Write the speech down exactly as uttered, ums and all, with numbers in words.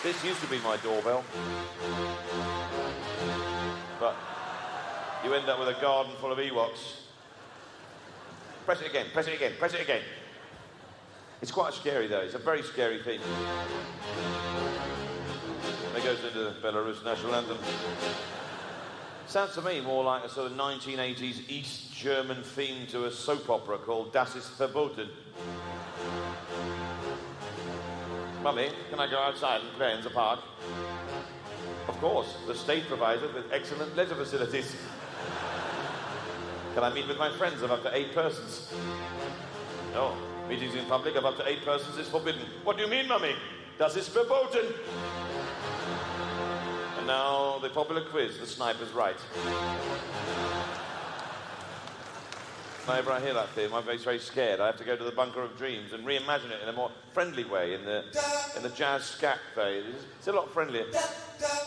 This used to be my doorbell. But you end up with a garden full of Ewoks. Press it again, press it again, press it again. It's quite scary, though. It's a very scary thing. It goes into the Belarus national anthem. Sounds to me more like a sort of nineteen eighties East German theme to a soap opera called Das ist verboten. Mummy, can I go outside and play in the park? Of course, the state provides us with excellent leisure facilities. Can I meet with my friends of up to eight persons? No, meetings in public of up to eight persons is forbidden. What do you mean, Mummy? Das ist verboten. And now the popular quiz, the sniper's right. Whenever I hear that theme, I'm very, very scared. I have to go to the Bunker of Dreams and reimagine it in a more friendly way, in the in the jazz scat phase. It's a lot friendlier.